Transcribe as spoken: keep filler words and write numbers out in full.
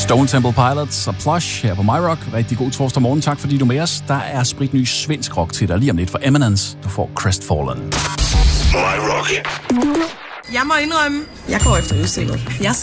Stone Temple Pilots og Plush her på MyRock. Rigtig god torsdag morgen. Tak fordi du er med os. Der er spritny svensk rock til dig lige om lidt for Eminence. Du får Crestfallen. MyRock. Jeg må indrømme, jeg går efter udstyret. Jeg